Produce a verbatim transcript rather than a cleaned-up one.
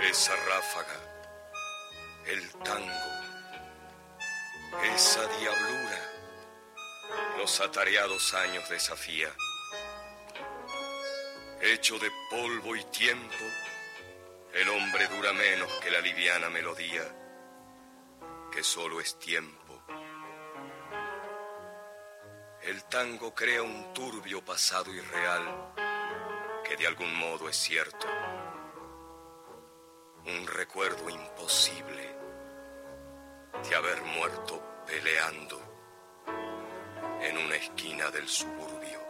Esa ráfaga, el tango, esa diablura, los atareados años desafía. Hecho de polvo y tiempo, el hombre dura menos que la liviana melodía, que solo es tiempo. El tango crea un turbio pasado irreal, que de algún modo es cierto. Un recuerdo imposible de haber muerto peleando en una esquina del suburbio.